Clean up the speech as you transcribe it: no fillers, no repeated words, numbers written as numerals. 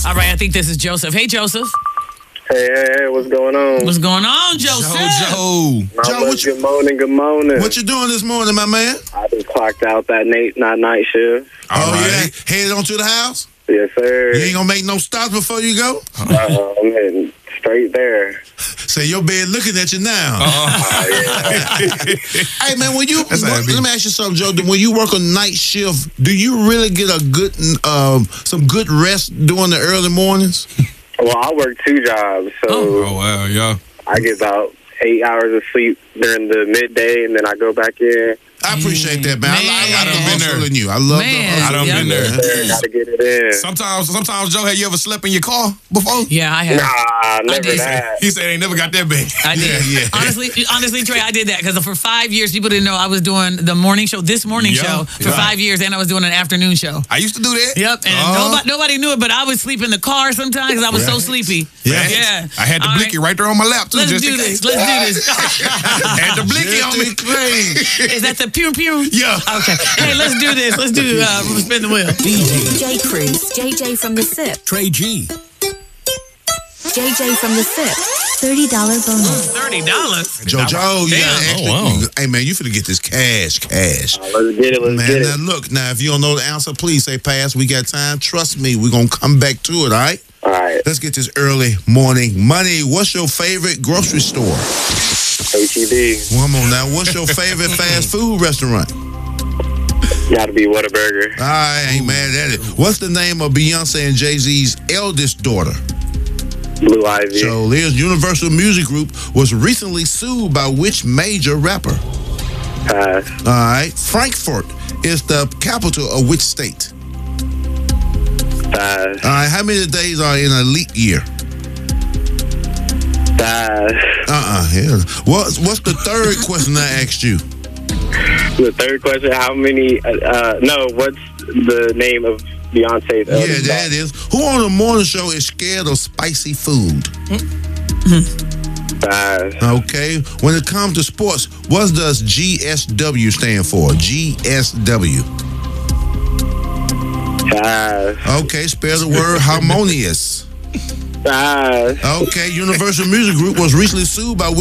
All right, I think this is Joseph. Hey, Joseph. Hey, what's going on? What's going on, Joseph? Joe, Good morning. what you doing this morning, my man? I just clocked out that night shift. All right. Headed on to the house? Yes, sir. You ain't gonna make no stops before you go? I'm heading straight there. Say your bed looking at you now. Hey man, when you let me ask you something, Joe. When you work a night shift, do you really get a good some good rest during the early mornings? Well, I work 2 jobs, so Oh, wow, yeah. I get about 8 hours of sleep during the midday, and then I go back in. I appreciate that, man. I done love the been there. hustle in you. I love Man, the hustle. I done been there. Gotta get it in. Sometimes, Joe, have you ever slept in your car before? Yeah, I have. Nah, never did. that. He said they ain't never got that bad. I did. Yeah. Honestly, Trey, I did that because for 5 years, people didn't know I was doing the morning show, this morning show, for 5 years, and I was doing an afternoon show. I used to do that. Yep, and nobody knew it, but I would sleep in the car sometimes because I was so sleepy. Yeah. I had the All blicky right there on my lap, too. Let's just do in this. case. Let's do this. Had the blicky on me. Is that the pew pew? Yeah. Okay. Hey, let's do this. Let's do spin the wheel. J. Cruz, JJ from the SIP. Trey G. JJ from the SIP. $30 bonus. $30. Joe, you Damn. gotta actually, hey man, you finna get this cash. Let's get it. Man, now look, now if you don't know the answer, please say pass. We got time. Trust me, we're gonna come back to it, all right? All right. Let's get this early morning money. What's your favorite grocery store? HEB. One more now. What's your favorite fast food restaurant? Gotta be Whataburger. I ain't mad at it. What's the name of Beyonce and Jay-Z's eldest daughter? Blue Ivy. So Lear's Universal Music Group was recently sued by which major rapper? Pass. All right. Frankfurt is the capital of which state? Pass. All right. How many days are in a leap year? Pass. Yeah. What's the third question I asked you? The third question, how many, what's the name of Beyonce's eldest Yeah, that is. Who on the morning show is scared of spicy food? Pass. Okay. When it comes to sports, what does GSW stand for? GSW. Pass. Okay. Spell the word harmonious. Pass. Okay. Universal Music Group was recently sued by